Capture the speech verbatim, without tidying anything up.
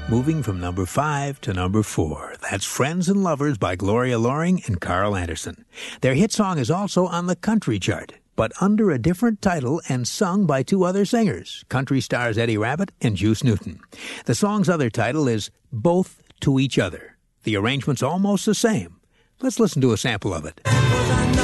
moving from number five to number four. That's Friends and Lovers by Gloria Loring and Carl Anderson. Their hit song is also on the country chart, but under a different title and sung by two other singers, country stars Eddie Rabbitt and Juice Newton. The song's other title is Both to Each Other. The arrangement's almost the same. Let's listen to a sample of it.